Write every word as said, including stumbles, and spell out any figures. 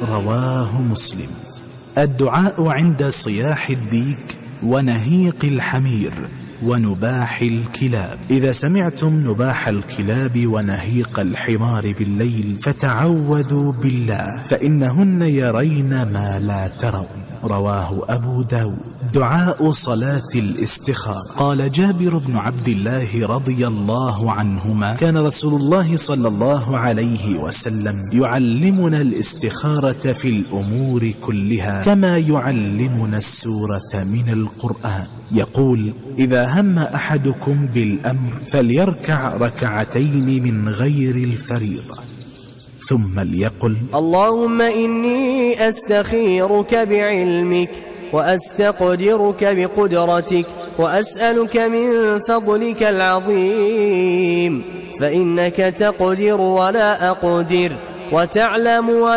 رواه مسلم. الدعاء عند صياح الديك ونهيق الحمير ونباح الكلاب. إذا سمعتم نباح الكلاب ونهيق الحمار بالليل فتعوذوا بالله فإنهن يرين ما لا ترون. رواه أبو داود. دعاء صلاة الاستخارة. قال جابر بن عبد الله رضي الله عنهما: كان رسول الله صلى الله عليه وسلم يعلمنا الاستخارة في الأمور كلها كما يعلمنا السورة من القرآن. يقول: إذا هم أحدكم بالأمر فليركع ركعتين من غير الفريضة ثم ليقل: اللهم إني أستخيرك بعلمك وأستقدرك بقدرتك وأسألك من فضلك العظيم، فإنك تقدر ولا أقدر وتعلم ولا